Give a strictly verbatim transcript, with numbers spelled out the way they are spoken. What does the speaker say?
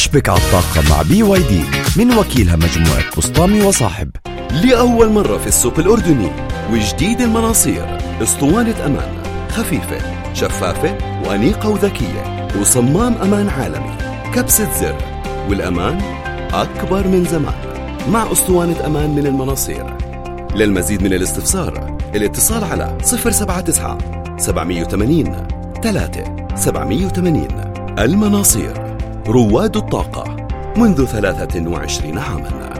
اشبك على الطاقة مع بي واي دي من وكيلها مجموعة بسطامي وصاحب. لأول مرة في السوق الأردني وجديد المناصير، اسطوانة أمان خفيفة شفافة وأنيقة وذكية وصمام أمان عالمي، كبسة زر، والأمان أكبر من زمان مع اسطوانة أمان من المناصير. للمزيد من الاستفسار الاتصال على صفر سبعة تسعة سبعمية وثمانين ثلاثة سبعمية وثمانين. المناصير، رواد الطاقة منذ ثلاثة وعشرين عاماً.